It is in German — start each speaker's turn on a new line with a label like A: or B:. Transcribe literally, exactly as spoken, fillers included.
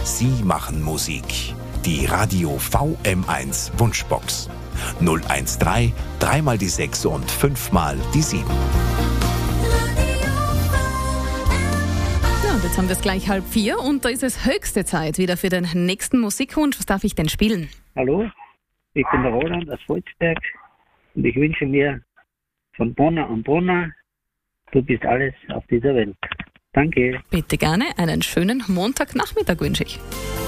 A: Sie machen Musik. Die Radio V M eins Wunschbox. null eins drei, dreimal die sechs und fünfmal die sieben.
B: Ja, und jetzt haben wir es gleich halb vier und da ist es höchste Zeit wieder für den nächsten Musikwunsch. Was darf ich denn spielen?
C: Hallo, ich bin der Roland aus Volzberg und ich wünsche mir von Bonner und Bonner, du bist alles auf dieser Welt. Danke.
B: Bitte gerne, einen schönen Montagnachmittag wünsche ich.